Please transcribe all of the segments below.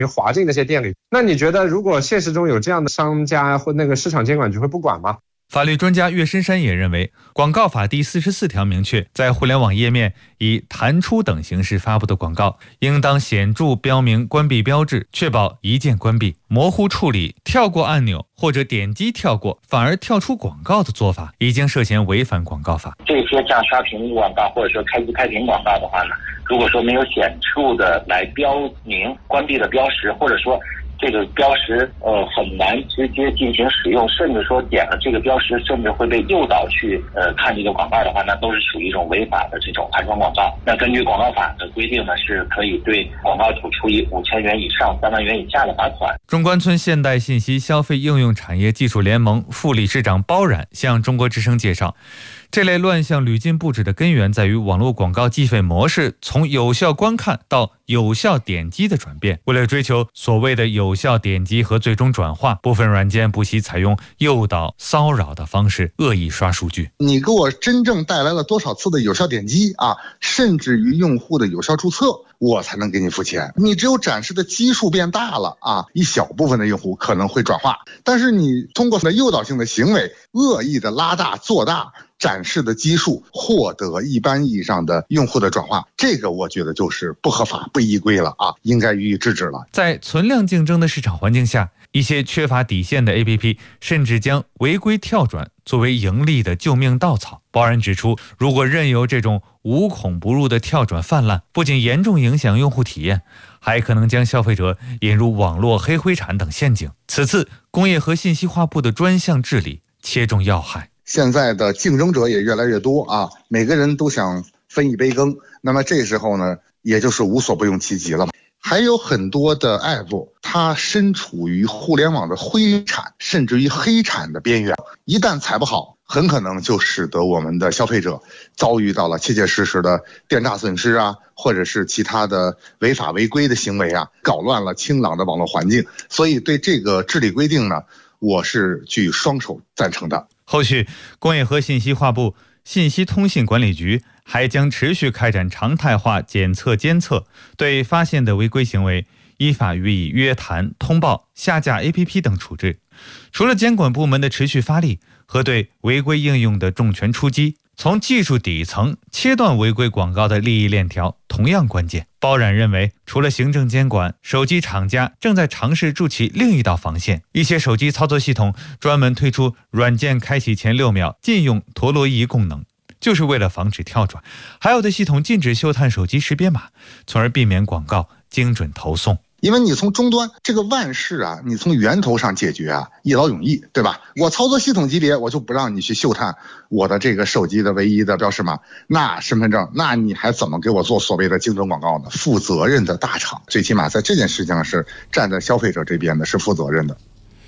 滑进那些店里。那你觉得如果现实中有这样的商家或那个市场监管局会不管吗？ 法律专家岳深山也认为，广告法第44条明确，在互联网页面以弹出等形式发布的广告，应当显著标明关闭标志，确保一键关闭。模糊处理、跳过按钮或者点击跳过反而跳出广告的做法，已经涉嫌违反广告法。 这些像刷屏广告或者说开机开屏广告的话呢，如果说没有显著的来标明关闭的标识，或者说这个标识很难直接进行使用，甚至说点了这个标识甚至会被诱导去看这个广告的话，那都是属于一种违法的这种弹窗广告。那根据广告法的规定呢，是可以对广告主处以5000元以上3万元以下的罚款。 中关村现代信息消费应用产业技术联盟副理事长包冉向中国之声介绍，这类乱象屡禁不止的根源在于网络广告计费模式从有效观看到有效点击的转变。为了追求所谓的有效点击和最终转化，部分软件不惜采用诱导、骚扰的方式恶意刷数据。 你给我真正带来了多少次的有效点击啊，甚至于用户的有效注册，我才能给你付钱。你只有展示的基数变大了啊，一小部分的用户可能会转化，但是你通过诱导性的行为，恶意的拉大做大展示的基数，获得一般意义上的用户的转化，这个我觉得就是不合法不依规了啊，应该予以制止了。 在存量竞争的市场环境下，一些缺乏底线的 APP 甚至将违规跳转作为盈利的救命稻草。包冉指出，如果任由这种无孔不入的跳转泛滥，不仅严重影响用户体验，还可能将消费者引入网络黑灰产等陷阱。此次工业和信息化部的专项治理切中要害。 现在的竞争者也越来越多啊，每个人都想分一杯羹，那么这时候呢，也就是无所不用其极了。还有很多的 app 它身处于互联网的灰产甚至于黑产的边缘，一旦踩不好，很可能就使得我们的消费者遭遇到了切切实实的电诈损失啊，或者是其他的违法违规的行为啊，搞乱了清朗的网络环境。所以对这个治理规定呢，我是举双手赞成的。 后续工业和信息化部信息通信管理局还将持续开展常态化检测监测，对发现的违规行为依法予以约谈、通报、下架 APP 等处置。除了监管部门的持续发力和对违规应用的重拳出击，从技术底层切断违规广告的利益链条同样关键。包冉认为，除了行政监管，手机厂家正在尝试筑起另一道防线。一些手机操作系统专门推出软件开启前6秒禁用陀螺仪功能，就是为了防止跳转。还有的系统禁止嗅探手机识别码，从而避免广告精准投送。 因为你从终端这个万事啊，你从源头上解决啊，一劳永逸，对吧？我操作系统级别，我就不让你去嗅探我的这个手机的唯一的标识码，那身份证，那你还怎么给我做所谓的精准广告呢？负责任的大厂，最起码在这件事情上是站在消费者这边的，是负责任的。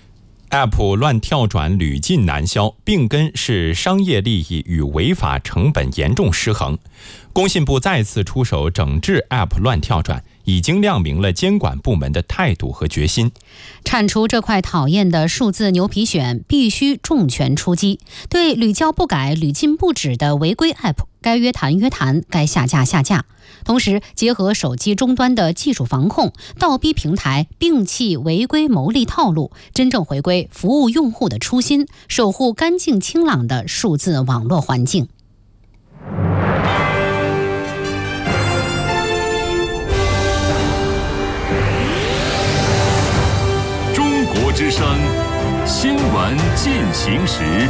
App 乱跳转屡禁难消，病根是商业利益与违法成本严重失衡。工信部再次出手整治 App 乱跳转，已经亮明了监管部门的态度和决心。 铲除这块讨厌的数字牛皮癣，必须重拳出击。对屡教不改、屡禁不止的违规 App， 该约谈约谈，该下架下架。同时，结合手机终端的技术防控，倒逼平台摒弃违规牟利套路，真正回归服务用户的初心，守护干净清朗的数字网络环境。 中国之声新闻进行时。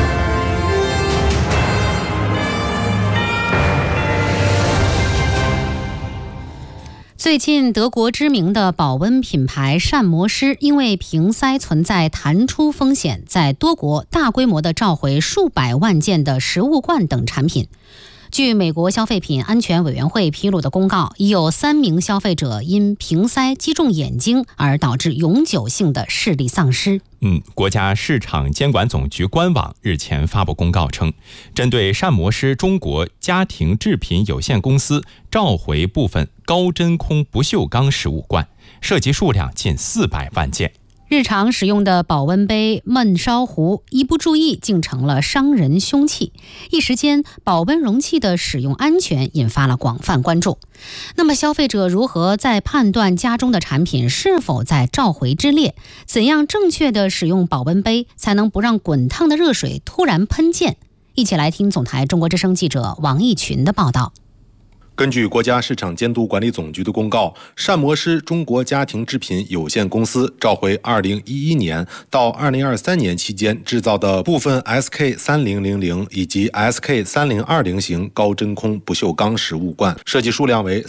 最近，德国知名的保温品牌膳魔师因为瓶塞存在弹出风险，在多国大规模地召回数百万件的食物罐等产品。据美国消费品安全委员会披露的公告，已有3名消费者因瓶塞击中眼睛而导致永久性的视力丧失。 国家市场监管总局官网日前发布公告称，针对膳魔师中国家庭制品有限公司召回部分高真空不锈钢食物罐，涉及数量近400万件。 日常使用的保温杯、焖烧壶，一不注意竟成了伤人凶器。一时间，保温容器的使用安全引发了广泛关注。那么，消费者如何在判断家中的产品是否在召回之列？怎样正确的使用保温杯，才能不让滚烫的热水突然喷溅？一起来听总台中国之声记者王义群的报道。 根据国家市场监督管理总局的公告，膳魔师中国家庭制品有限公司召回2011年到2023年期间制造的部分 SK3000 以及 SK3020 型高真空不锈钢食物罐，设计数量为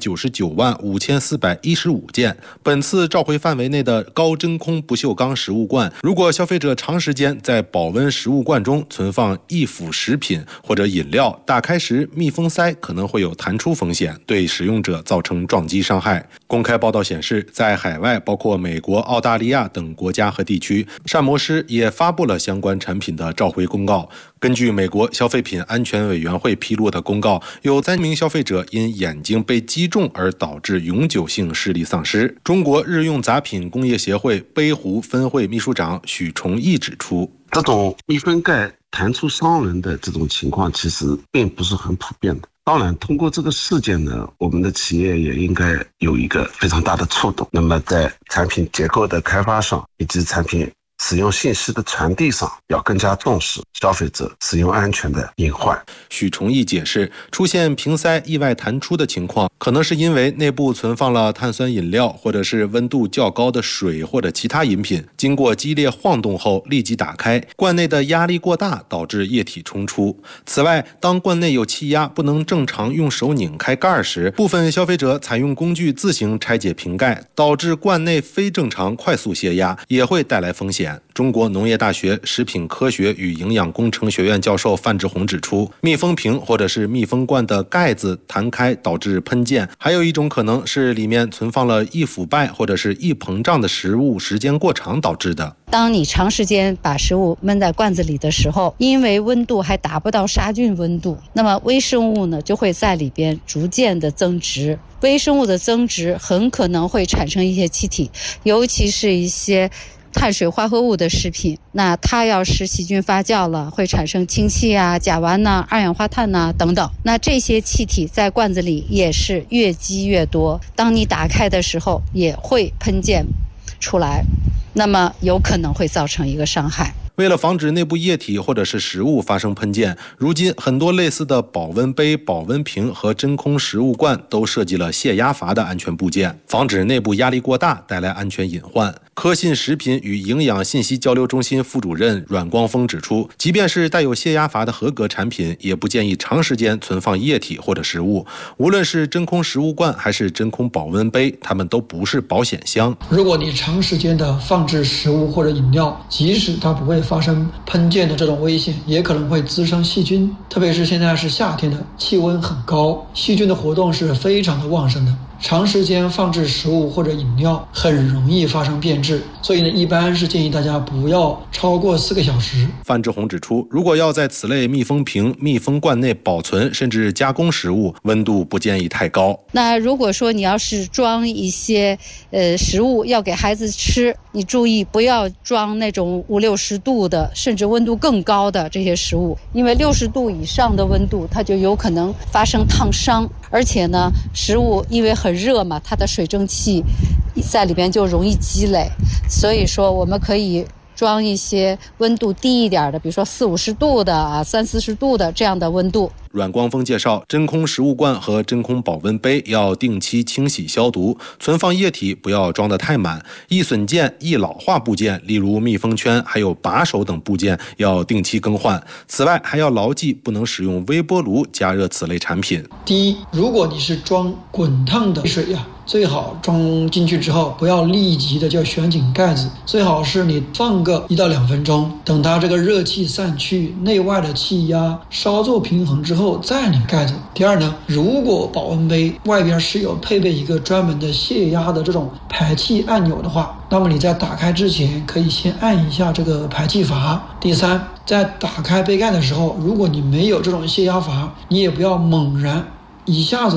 3995415件。本次召回范围内的高真空不锈钢食物罐，如果消费者长时间在保温食物罐中存放易腐食品或者饮料，打开时密封塞可能会有弹出风险，对使用者造成撞击伤害。公开报道显示，在海外包括美国、澳大利亚等国家和地区，膳魔师也发布了相关产品的召回公告。根据美国消费品安全委员会披露的公告，有3名消费者因眼睛被击中而导致永久性视力丧失。中国日用杂品工业协会杯壶分会秘书长许崇义指出， 这种密封盖弹出伤人的这种情况其实并不是很普遍的。当然，通过这个事件呢，我们的企业也应该有一个非常大的触动。那么在产品结构的开发上，以及产品使用信息的传递上，要更加重视消费者使用安全的隐患。 许崇义解释，出现瓶塞意外弹出的情况，可能是因为内部存放了碳酸饮料，或者是温度较高的水或者其他饮品，经过激烈晃动后立即打开，罐内的压力过大导致液体冲出。此外，当罐内有气压不能正常用手拧开盖时，部分消费者采用工具自行拆解瓶盖，导致罐内非正常快速泄压，也会带来风险。中国农业大学食品科学与营养工程学院教授范志红指出，密封瓶或者是密封罐的盖子弹开导致喷溅，还有一种可能是里面存放了易腐败或者是易膨胀的食物时间过长导致的。 当你长时间把食物闷在罐子里的时候，因为温度还达不到杀菌温度，那么微生物呢就会在里边逐渐的增殖。微生物的增殖很可能会产生一些气体，尤其是一些碳水化合物的食品，那它要是细菌发酵了，会产生氢气啊、甲烷呐、二氧化碳呐等等。那这些气体在罐子里也是越积越多，当你打开的时候也会喷溅出来，那么有可能会造成一个伤害。 为了防止内部液体或者是食物发生喷溅，如今很多类似的保温杯、保温瓶和真空食物罐都设计了泄压阀的安全部件，防止内部压力过大带来安全隐患。科信食品与营养信息交流中心副主任阮光峰指出，即便是带有泄压阀的合格产品，也不建议长时间存放液体或者食物。无论是真空食物罐还是真空保温杯，它们都不是保险箱。 如果你长时间的放置食物或者饮料，即使它不会发生喷溅的这种危险，也可能会滋生细菌。特别是现在是夏天的，气温很高，细菌的活动是非常的旺盛的。长时间放置食物或者饮料很容易发生变质，所以呢，一般是建议大家不要超过4个小时。 范志红指出，如果要在此类密封瓶、密封罐内保存甚至加工食物，温度不建议太高。 那如果说你要是装一些食物要给孩子吃，你注意不要装那种50-60度的，甚至温度更高的这些食物，因为60度以上的温度它就有可能发生烫伤，而且呢，食物因为很热嘛，它的水蒸气在里边就容易积累，所以说我们可以装一些温度低一点的，比如说40-50度的啊，30-40度的这样的温度。 阮光峰介绍，真空食物罐和真空保温杯要定期清洗消毒，存放液体不要装得太满，易损件、易老化部件，例如密封圈还有把手等部件要定期更换。此外，还要牢记不能使用微波炉加热此类产品。 第一，如果你是装滚烫的水呀，最好装进去之后不要立即的就旋紧盖子，最好是你放个1到2分钟，等它这个热气散去，内外的气压稍作平衡之后再拧盖子。第二呢，如果保温杯外边是有配备一个专门的泄压的这种排气按钮的话，那么你在打开之前可以先按一下这个排气阀。第三，在打开杯盖的时候，如果你没有这种泄压阀，你也不要猛然一下子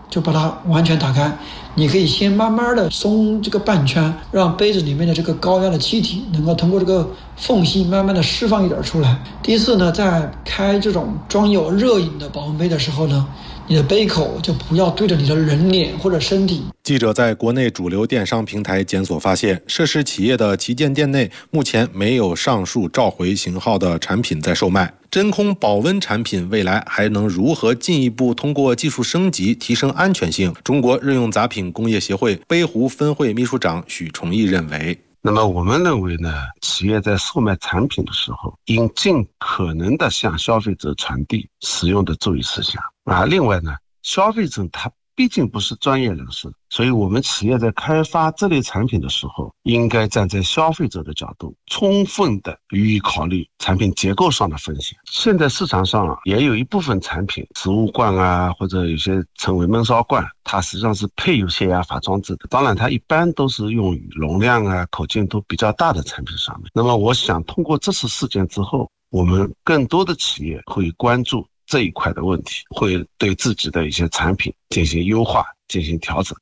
就把它完全打开。你可以先慢慢的松这个半圈，让杯子里面的这个高压的气体能够通过这个缝隙慢慢的释放一点出来。第四呢，在开这种装有热饮的保温杯的时候呢，你的杯口就不要对着你的人脸或者身体。 记者在国内主流电商平台检索发现，涉事企业的旗舰店内目前没有上述召回型号的产品在售卖。真空保温产品未来还能如何进一步通过技术升级提升安全性？中国日用杂品工业协会杯壶分会秘书长许崇义认为， 那么我们认为呢，企业在售卖产品的时候，应尽可能的向消费者传递使用的注意事项。另外呢，消费者他毕竟不是专业人士，所以我们企业在开发这类产品的时候，应该站在消费者的角度，充分的予以考虑产品结构上的风险。现在市场上也有一部分产品，食物罐或者有些称为焖烧罐，它实际上是配有泄压阀装置的。当然它一般都是用于容量口径都比较大的产品上面。那么我想通过这次事件之后，我们更多的企业会关注这一块的问题，会对自己的一些产品进行优化，进行调整。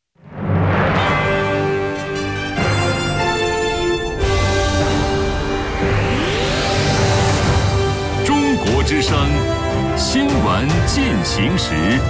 中国之声新闻进行时。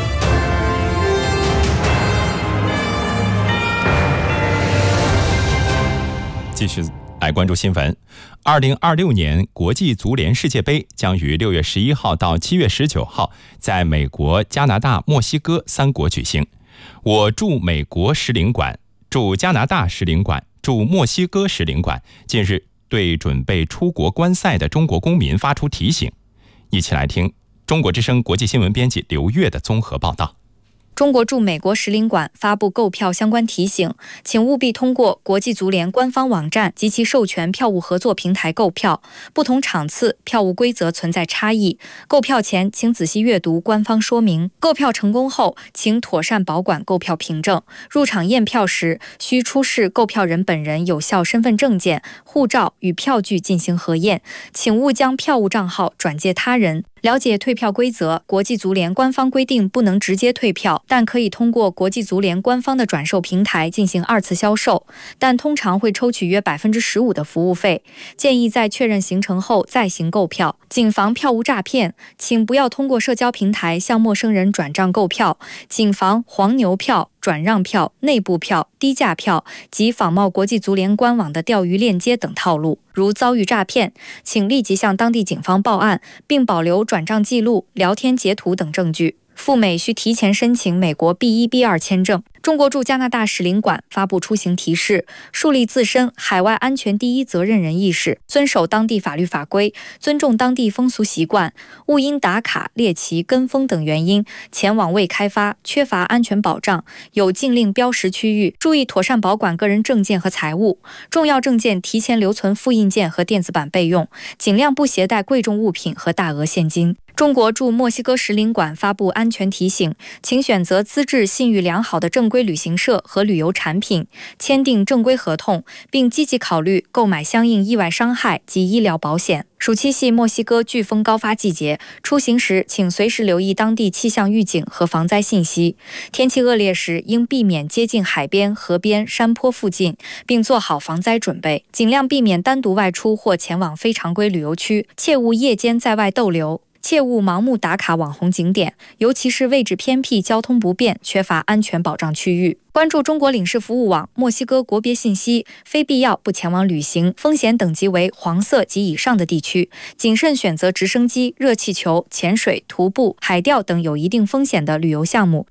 继续来关注新闻。2026年国际足联世界杯将于6月11号到7月19号在美国、加拿大、墨西哥3国举行。我驻美国使领馆、驻加拿大使领馆、驻墨西哥使领馆近日对准备出国观赛的中国公民发出提醒。一起来听中国之声国际新闻编辑刘越的综合报道。 中国驻美国使领馆发布购票相关提醒，请务必通过国际足联官方网站及其授权票务合作平台购票。不同场次票务规则存在差异，购票前请仔细阅读官方说明。购票成功后，请妥善保管购票凭证。入场验票时，需出示购票人本人有效身份证件、护照与票据进行核验，请勿将票务账号转借他人。了解退票规则，国际足联官方规定不能直接退票，但可以通过国际足联官方的转售平台进行2次销售，但通常会抽取约15%的服务费。建议在确认行程后再行购票。谨防票务诈骗，请不要通过社交平台向陌生人转账购票，谨防黄牛票、转让票、内部票、低价票及仿冒国际足联官网的钓鱼链接等套路。如遭遇诈骗，请立即向当地警方报案，并保留转账记录、聊天截图等证据。赴美需提前申请美国 B1、B2 签证。中国驻加拿大使领馆发布出行提示，树立自身海外安全第一责任人意识，遵守当地法律法规，尊重当地风俗习惯，勿因打卡、猎奇、跟风等原因前往未开发、缺乏安全保障、有禁令标识区域，注意妥善保管个人证件和财物，重要证件提前留存复印件和电子版备用，尽量不携带贵重物品和大额现金。中国驻墨西哥使领馆发布安全提醒，请选择资质信誉良好的正规旅行社和旅游产品，签订正规合同，并积极考虑购买相应意外伤害及医疗保险。暑期系墨西哥飓风高发季节，出行时请随时留意当地气象预警和防灾信息。天气恶劣时，应避免接近海边、河边、山坡附近，并做好防灾准备，尽量避免单独外出或前往非常规旅游区，切勿夜间在外逗留。切勿盲目打卡网红景点，尤其是位置偏僻、交通不便、缺乏安全保障区域。关注中国领事服务网墨西哥国别信息，非必要不前往旅行，风险等级为黄色及以上的地区，谨慎选择直升机、热气球、潜水、徒步、海钓等有一定风险的旅游项目。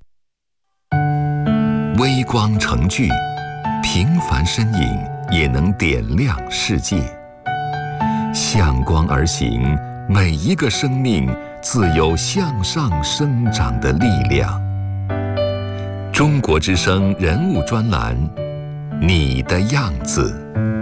微光成炬，平凡身影也能点亮世界。向光而行，每一个生命自有向上生长的力量。中国之声人物专栏，你的样子。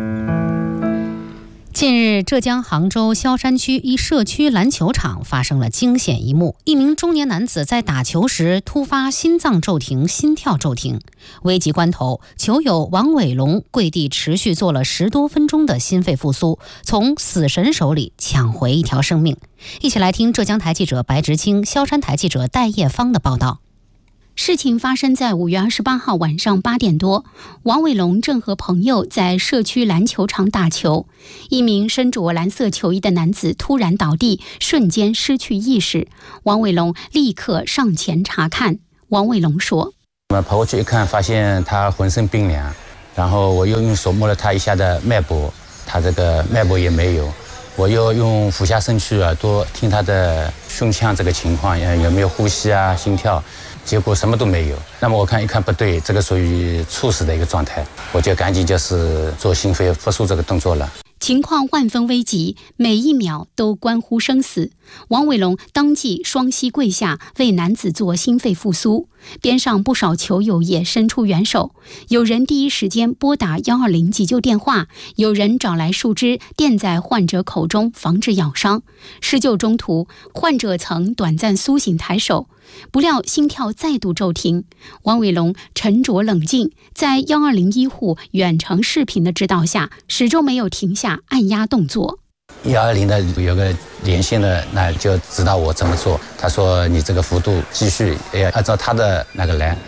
近日，浙江杭州萧山区一社区篮球场发生了惊险一幕，一名中年男子在打球时突发心脏骤停、心跳骤停，危急关头，球友王伟龙跪地持续做了10多分钟的心肺复苏，从死神手里抢回一条生命。一起来听浙江台记者白直清、萧山台记者戴叶芳的报道。 事情发生在5月28号晚上8点多，王伟龙正和朋友在社区篮球场打球，一名身着蓝色球衣的男子突然倒地，瞬间失去意识。王伟龙立刻上前查看。王伟龙说：“ 我跑过去一看，发现他浑身冰凉，然后我又用手摸了他一下的脉搏，他这个脉搏也没有。我又用俯下身去耳朵听他的胸腔这个情况，有没有呼吸啊、心跳。”结果什么都没有。那么我看一看不对，这个属于猝死的一个状态，我就赶紧就是做心肺复苏这个动作了。 情况万分危急，每一秒都关乎生死。王伟龙当即双膝跪下，为男子做心肺复苏。边上不少球友也伸出援手，有人第一时间拨打120急救电话，有人找来树枝垫在患者口中，防止咬伤。施救中途，患者曾短暂苏醒抬手，不料心跳再度骤停。王伟龙沉着冷静，在120医护远程视频的指导下，始终没有停下按压动作。 120的有个连线的，那就指导我怎么做。他说你这个幅度继续按照他的那个来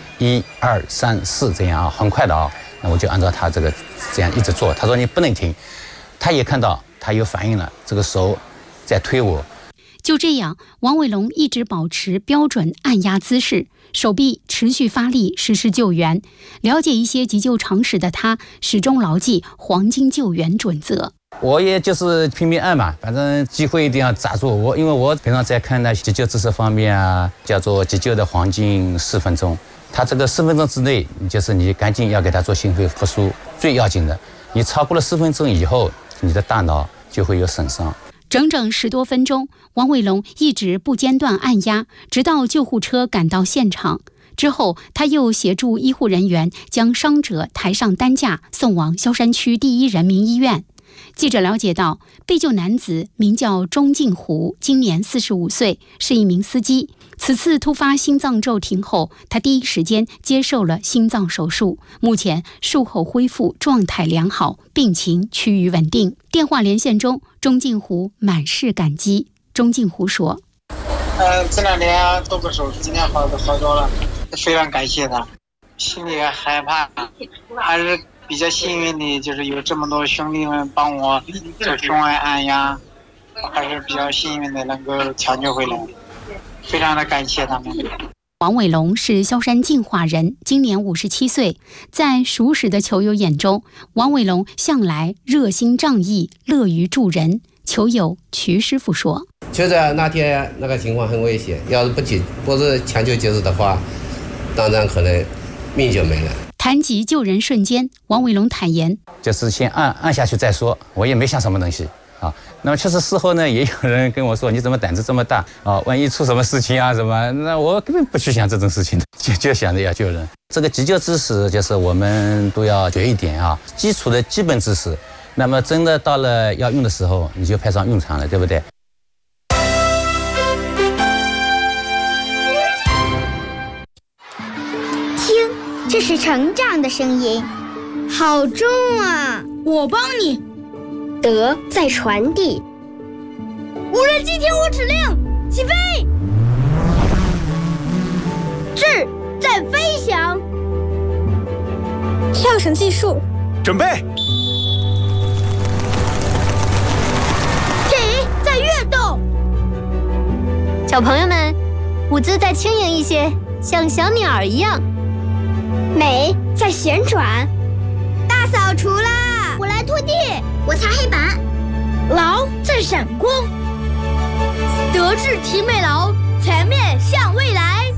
，1、2、3、4这样啊，很快的啊。那我就按照他这个这样一直做。他说你不能停，他也看到他有反应了，这个手在推我。 就这样，王伟龙一直保持标准按压姿势，手臂持续发力实施救援。了解一些急救常识的他，始终牢记黄金救援准则。 我也就是拼命按嘛，反正机会一定要抓住我，因为我平常在看那急救知识方面啊，叫做急救的黄金4分钟。他这个4分钟之内，就是你赶紧要给他做心肺复苏，最要紧的。你超过了4分钟以后，你的大脑就会有损伤。 整整10多分钟，王伟龙一直不间断按压，直到救护车赶到现场。之后，他又协助医护人员将伤者抬上担架，送往萧山区第1人民医院。记者了解到，被救男子名叫钟敬湖，今年45岁，是一名司机。此次突发心脏骤停后，他第一时间接受了心脏手术，目前术后恢复状态良好，病情趋于稳定。电话连线中，钟敬湖满是感激。钟敬湖说：“ 这2天做过手术，今天好多了，非常感谢他。心里害怕，还是比较幸运的，就是有这么多兄弟们帮我做胸外按压，还是比较幸运的能够抢救回来，非常的感谢他们。” 王伟龙是萧山进化人，今年57岁。在熟识的球友眼中，王伟龙向来热心仗义，乐于助人。球友瞿师傅说：“ 就在那天那个情况很危险，要是不是抢救及时的话，当然可能命就没了。” 谈及救人瞬间，王伟龙坦言：“ 就是先按下去再说，我也没想什么东西啊。那么确实事后呢，也有人跟我说，你怎么胆子这么大啊？万一出什么事情啊什么？那我根本不去想这种事情的，就想着要救人。这个急救知识就是我们都要学一点啊，基础的基本知识。那么真的到了要用的时候，你就派上用场了，对不对？” 这是成长的声音，好重啊！我帮你。德在传递。无人机听我指令，起飞。智在飞翔。跳绳技术， 准备。 体在跃动。 小朋友们，舞姿再轻盈一些，像小鸟一样。 美在旋转，大扫除啦！我来拖地，我擦黑板。劳在闪光，德智体美劳，全面向未来。